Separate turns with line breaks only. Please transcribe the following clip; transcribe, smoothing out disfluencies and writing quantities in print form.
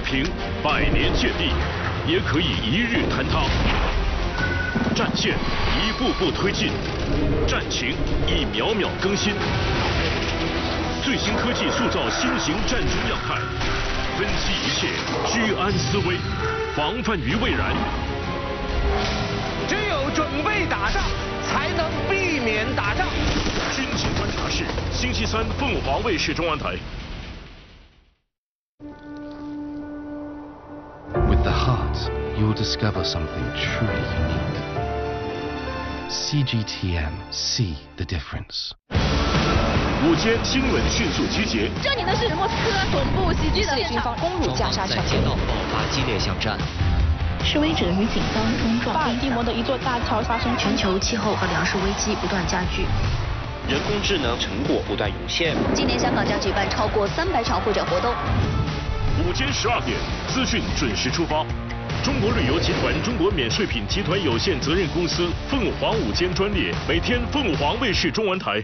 平100年建立，也可以1日坍塌。战线一步步推进，战情一秒秒更新。最新科技塑造新型战争样态，分析一切，居安思危，防范于未然。
只有准备打仗，才能避免打仗。
军情观察室，星期三凤凰卫视中文台。
With the heart, you will discover something truly unique. CGTN, see the difference.
午间新闻迅速集结，
这里呢是莫斯科总部袭击的现场，
攻入加沙城，街道爆发激烈巷战。
示威者与警方冲撞。
巴尔的摩的一座大桥发生
全球气候和粮食危机不断加剧，
人工智能成果不断涌现。
今年香港将举办超过300场会展活动。
午间12点，资讯准时出发。中国旅游集团中国免税品集团有限责任公司凤凰午间专列，每天凤凰卫视中文台。